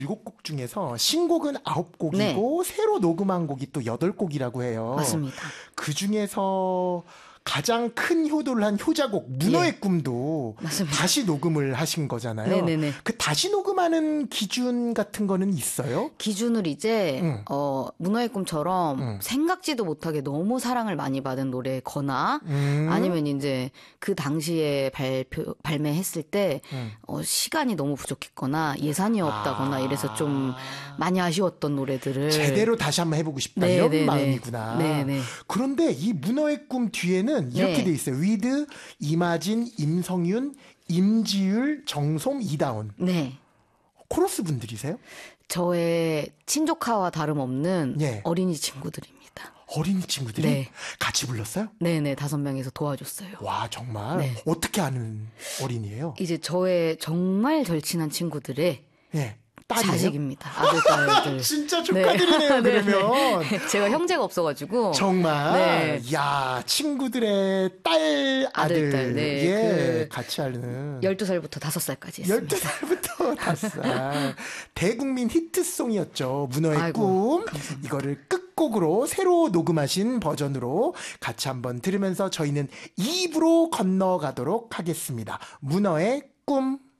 7곡 중에서 신곡은 9곡이고 네. 새로 녹음한 곡이 또 8곡이라고 해요. 맞습니다. 그 중에서 가장 큰 효도를 한 효자곡 문어의 예. 꿈도 맞습니다. 다시 녹음을 하신 거잖아요. 네네네. 그 다시 녹음하는 기준 같은 거는 있어요? 기준을 이제 응. 문어의 꿈처럼 응. 생각지도 못하게 너무 사랑을 많이 받은 노래거나 아니면 이제 그 당시에 발매했을 때 시간이 너무 부족했거나 예산이 없다거나 이래서 좀 많이 아쉬웠던 노래들을 제대로 다시 한번 해보고 싶다 네, 이런 네, 네. 마음이구나. 네, 네. 그런데 이 문어의 꿈 뒤에는 이렇게 네. 돼 있어요. 위드, 이마진, 임성윤, 임지율, 정솜, 이다운. 네. 코러스 분들이세요? 저의 친조카와 다름없는 예. 어린이 친구들입니다. 어린이 친구들이 네. 같이 불렀어요? 네네, 5명이서 도와줬어요. 와, 정말 네. 어떻게 아는 어린이에요? 이제 저의 정말 절친한 친구들의 예. 딸이에요? 자식입니다. 아들, 딸들. 진짜 조카들이네요, 네. 그러면. 제가 형제가 없어가지고. 정말. 네. 야, 친구들의 딸, 아들. 딸, 네. 예, 같이 하는. 12살부터 5살까지 했습니다. 12살부터 5살. 대국민 히트송이었죠. 문어의 아이고, 꿈. 이거를 끝곡으로 새로 녹음하신 버전으로 같이 한번 들으면서 저희는 2부로 건너가도록 하겠습니다. 문어의 꿈.